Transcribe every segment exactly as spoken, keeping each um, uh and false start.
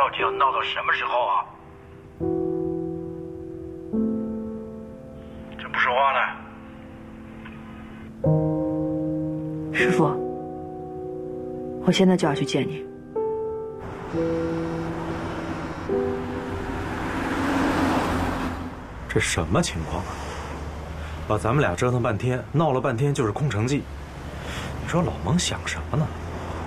到底要闹到什么时候啊？这不说话呢？ 师傅，我现在就要去见你。 这什么情况啊？把咱们俩折腾半天，闹了半天就是空城计。你说老蒙想什么呢？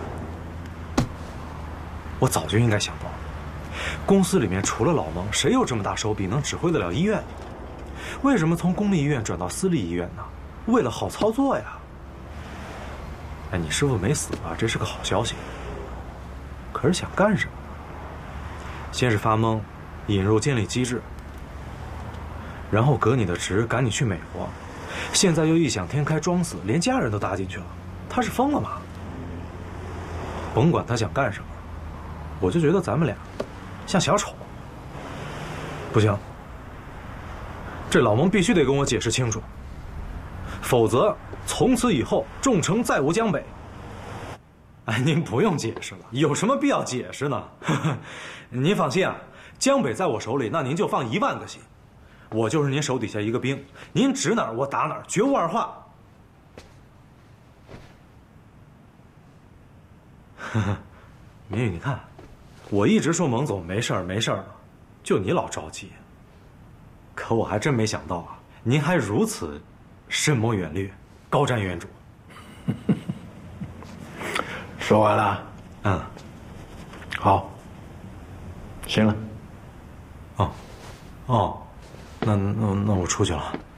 我早就应该想到，公司里面除了老蒙，谁有这么大手笔能指挥得了医院？为什么从公立医院转到私立医院呢？为了好操作呀。哎，你师傅没死啊，这是个好消息。可是想干什么呢？先是发懵，引入监理机制，然后革你的职，赶你去美国，现在又异想天开装死，连家人都搭进去了，他是疯了吗？甭管他想干什么，我就觉得咱们俩像小丑。不行，这老蒙必须得跟我解释清楚，否则从此以后众诚再无江北。哎，您不用解释了，有什么必要解释呢？您放心啊，江北在我手里，那您就放一万个心。我就是您手底下一个兵，您指哪儿我打哪儿，绝无二话。呵呵，明宇，你看，我一直说蒙总没事儿没事儿的，就你老着急。可我还真没想到啊，您还如此深谋远虑，高瞻远瞩。 说完了。 嗯， 好。行了。 哦，哦，那那那我出去了。